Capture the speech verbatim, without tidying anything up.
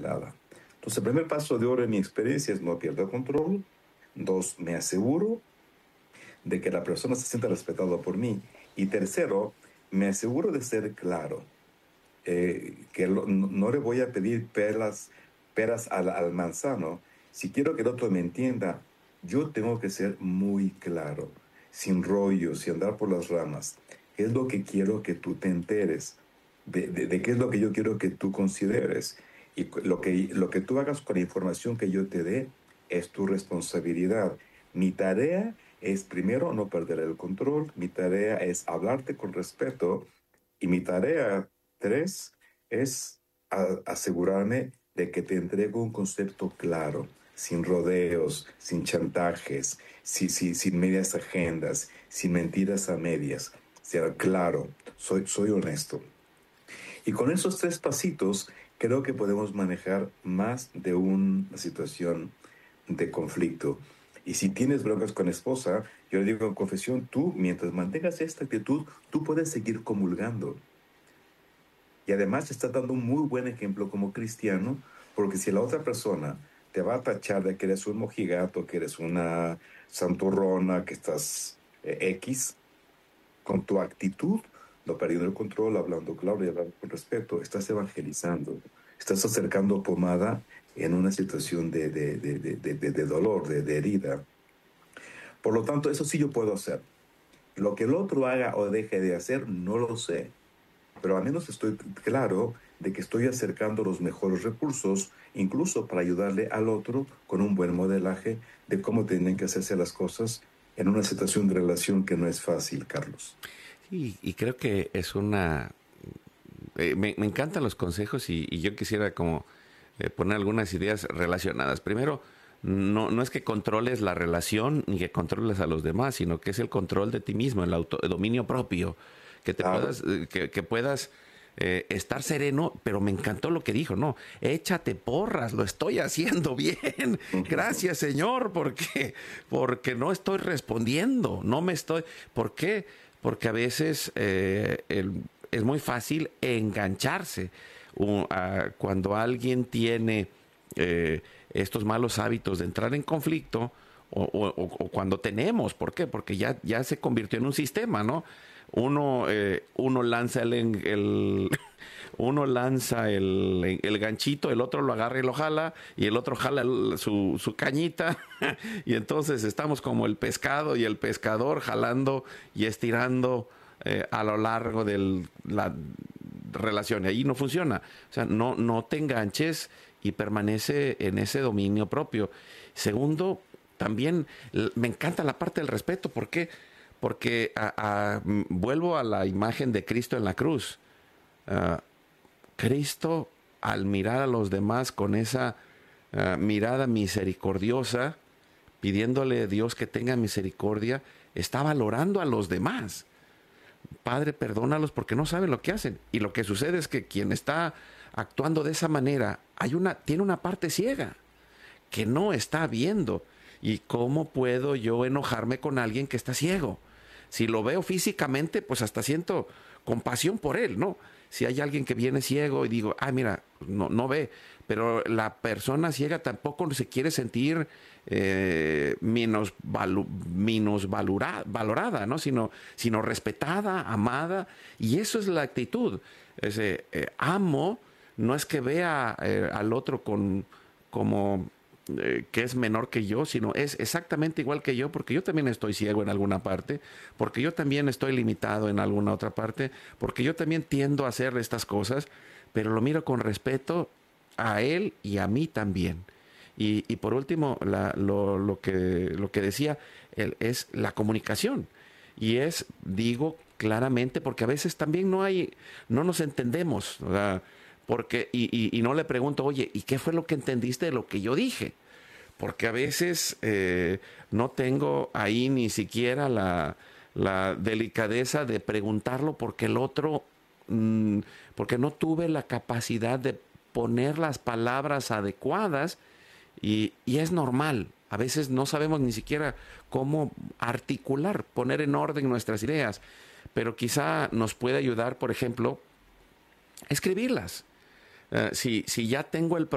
congelada. Entonces, el primer paso de oro en mi experiencia es no pierdo control. Dos, me aseguro de que la persona se sienta respetada por mí. Y tercero, me aseguro de ser claro. Eh, que lo- no, no le voy a pedir peras, peras al, al manzano. Si quiero que el otro me entienda, yo tengo que ser muy claro, sin rollos, sin andar por las ramas. ¿Qué es lo que quiero que tú te enteres? De, de- de qué es lo que yo quiero que tú consideres. Y cu- lo que, lo que tú hagas con la información que yo te dé es tu responsabilidad. Mi tarea es primero no perder el control, mi tarea es hablarte con respeto y mi tarea tres es a- asegurarme de que te entrego un concepto claro, sin rodeos, sin chantajes, si- si- sin medias agendas, sin mentiras a medias. O sea, claro, soy, soy honesto. Y con esos tres pasitos creo que podemos manejar más de una situación de conflicto. Y si tienes broncas con esposa, yo le digo en confesión, tú, mientras mantengas esta actitud, tú puedes seguir comulgando. Y además está dando un muy buen ejemplo como cristiano, porque si la otra persona te va a tachar de que eres un mojigato, que eres una santurrona, que estás eh, X, con tu actitud, no perdiendo el control, hablando claro y hablando con respeto, estás evangelizando, estás acercando pomada en una situación de, de, de, de, de, de- de dolor, de, de herida. Por lo tanto, eso sí yo puedo hacer. Lo que el otro haga o deje de hacer, no lo sé, pero al menos estoy claro de que estoy acercando los mejores recursos, incluso para ayudarle al otro con un buen modelaje de cómo tienen que hacerse las cosas en una situación de relación que no es fácil, Carlos. Y, y creo que es una... eh, me, me encantan los consejos y, y yo quisiera como eh, poner algunas ideas relacionadas. Primero, no, no es que controles la relación ni que controles a los demás, sino que es el control de ti mismo, el, auto, el dominio propio, que te Claro. puedas, eh, que, que puedas eh, estar sereno, pero me encantó lo que dijo, no, échate porras, lo estoy haciendo bien, gracias Señor, porque, porque no estoy respondiendo, no me estoy, ¿por qué? Porque a veces eh, el, es muy fácil engancharse uh, a, cuando alguien tiene eh, estos malos hábitos de entrar en conflicto o, o, o cuando tenemos, ¿por qué? Porque ya, ya se convirtió en un sistema, ¿no? Uno, eh, uno lanza el, el uno lanza el, el ganchito, el otro lo agarra y lo jala, y el otro jala el, su, su cañita, y entonces estamos como el pescado y el pescador jalando y estirando eh, a lo largo de la relación. Y ahí no funciona. O sea, no, no te enganches y permanece en ese dominio propio. Segundo, también me encanta la parte del respeto. ¿Por qué? Porque a, a, vuelvo a la imagen de Cristo en la cruz. Uh, Cristo, al mirar a los demás con esa uh, mirada misericordiosa, pidiéndole a Dios que tenga misericordia, está valorando a los demás. Padre, perdónalos porque no saben lo que hacen. Y lo que sucede es que quien está actuando de esa manera hay una, tiene una parte ciega que no está viendo. ¿Y cómo puedo yo enojarme con alguien que está ciego? Si lo veo físicamente, pues hasta siento compasión por él, ¿no? Si hay alguien que viene ciego y digo, ah, mira, no, no ve, pero la persona ciega tampoco se quiere sentir eh, menos, valu, menos valora, valorada, ¿no? Sino, sino respetada, amada, y eso es la actitud. Ese, eh, amo, no es que vea eh, al otro con, como... Eh, que es menor que yo, sino es exactamente igual que yo, porque yo también estoy ciego en alguna parte, porque yo también estoy limitado en alguna otra parte, porque yo también tiendo a hacer estas cosas, pero lo miro con respeto a él y a mí también. Y, y por último, la, lo, lo, que, lo que decía él, es la comunicación. Y es, digo claramente, porque a veces también no hay, no nos entendemos, o sea, porque, y, y, y no le pregunto, oye, ¿y qué fue lo que entendiste de lo que yo dije? Porque a veces eh, no tengo ahí ni siquiera la, la delicadeza de preguntarlo porque el otro, mmm, porque no tuve la capacidad de poner las palabras adecuadas y, y es normal. A veces no sabemos ni siquiera cómo articular, poner en orden nuestras ideas, pero quizá nos puede ayudar, por ejemplo, escribirlas. Uh, si, si ya tengo el